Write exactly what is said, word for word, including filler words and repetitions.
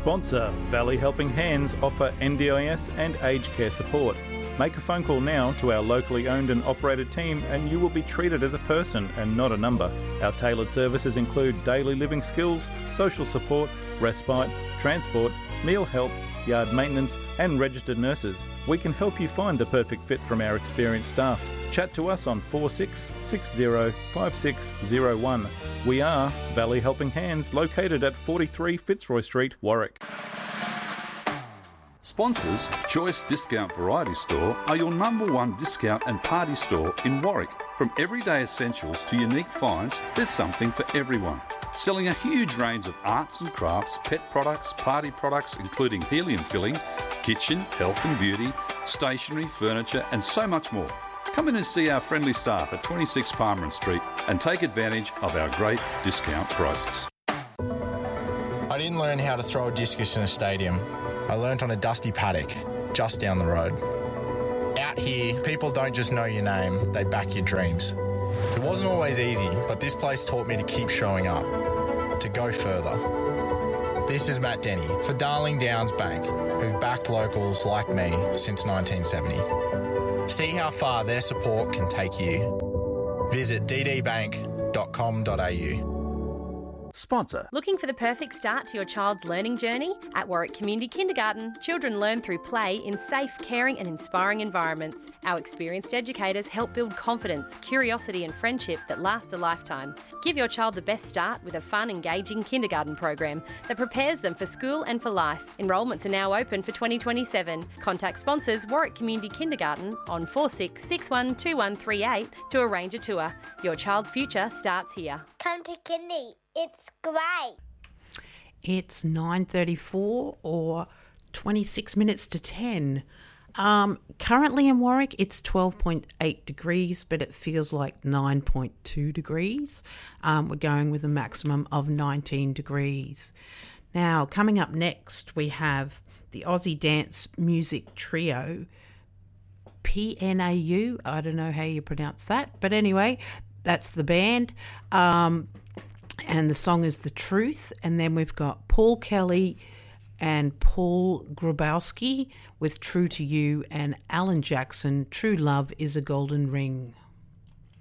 Sponsor Valley Helping Hands offer N D I S and aged care support. Make a phone call now to our locally owned and operated team and you will be treated as a person and not a number. Our tailored services include daily living skills, social support, respite, transport, meal help, yard maintenance and registered nurses. We can help you find the perfect fit from our experienced staff. Chat to us on four six six zero five six zero one. We are Valley Helping Hands, located at forty-three Fitzroy Street, Warwick. Sponsors Choice Discount Variety Store are your number one discount and party store in Warwick. From everyday essentials to unique finds, there's something for everyone. Selling a huge range of arts and crafts, pet products, party products including helium filling, kitchen, health and beauty, stationery, furniture and so much more. Come in and see our friendly staff at twenty-six Palmerin Street and take advantage of our great discount prices. I didn't learn how to throw a discus in a stadium. I learnt on a dusty paddock just down the road. Out here, people don't just know your name, they back your dreams. It wasn't always easy, but this place taught me to keep showing up, to go further. This is Matt Denny for Darling Downs Bank, who've backed locals like me since nineteen seventy. See how far their support can take you. Visit d d bank dot com dot a u. Sponsor. Looking for the perfect start to your child's learning journey? At Warwick Community Kindergarten, children learn through play in safe, caring and inspiring environments. Our experienced educators help build confidence, curiosity and friendship that last a lifetime. Give your child the best start with a fun, engaging kindergarten program that prepares them for school and for life. Enrolments are now open for twenty twenty-seven. Contact sponsors Warwick Community Kindergarten on four six six one two one three eight to arrange a tour. Your child's future starts here. Come to Kindy. It's great. It's nine thirty-four or twenty-six minutes to ten. Um, currently in Warwick, it's twelve point eight degrees, but it feels like nine point two degrees. Um, we're going with a maximum of nineteen degrees. Now, coming up next, we have the Aussie Dance Music Trio, P N A U. I don't know how you pronounce that, but anyway, that's the band. Um... And the song is The Truth. And then we've got Paul Kelly and Paul Grabowski with True to You, and Alan Jackson, True Love is a Golden Ring.